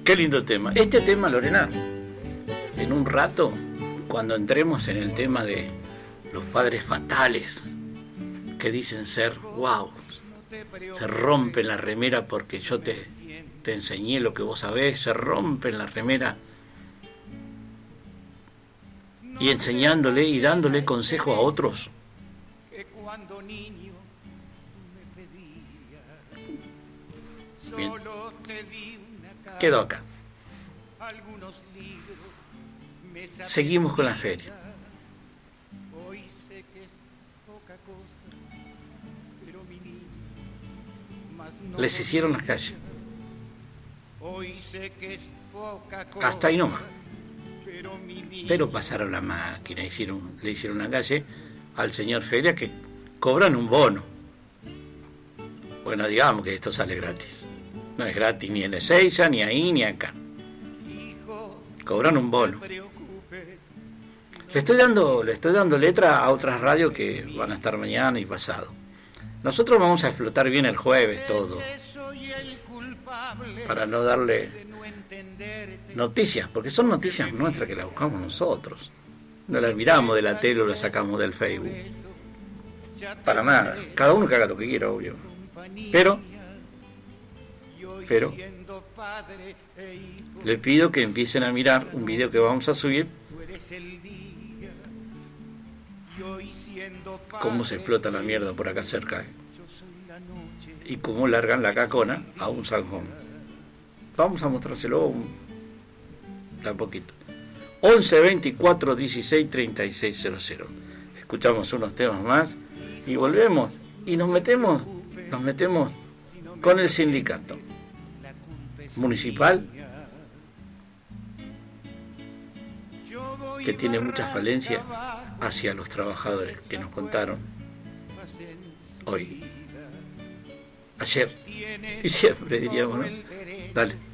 Qué lindo tema. Este tema, Lorena, en un rato, cuando entremos en el tema de los padres fatales, que dicen ser, wow, se rompe la remera porque yo te enseñé lo que vos sabés, se rompe la remera, y enseñándole y dándole consejo a otros. Bien. Quedo acá. Seguimos con la feria. Les hicieron las calles. Hasta ahí nomás. Pero pasaron la máquina, le hicieron una calle al señor Feria, que cobran un bono. Bueno, digamos que esto sale gratis. No es gratis ni en Ezeiza, ni ahí, ni acá. Cobran un bono. Le estoy dando letra a otras radios que van a estar mañana y pasado. Nosotros vamos a explotar bien el jueves todo, para no darle noticias, porque son noticias nuestras que las buscamos nosotros. No las miramos de la tele o las sacamos del Facebook. Para nada. Cada uno que haga lo que quiera, obvio. Pero le pido que empiecen a mirar un video que vamos a subir, cómo se explota la mierda por acá cerca, y cómo largan la cacona a un zanjón. Vamos a mostrárselo de a poquito. 11 24 16 36 00. Escuchamos unos temas más y volvemos y nos metemos con el sindicato municipal, que tiene muchas falencias hacia los trabajadores, que nos contaron hoy, ayer y siempre, diríamos, ¿no? Dale.